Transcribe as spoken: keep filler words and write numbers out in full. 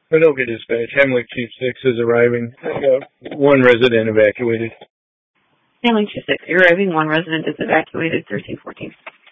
Winoka Dispatch, Hemlock Chief six is arriving. Uh, one resident evacuated. Hemlock Chief six, you're arriving. One resident is evacuated. thirteen fourteen.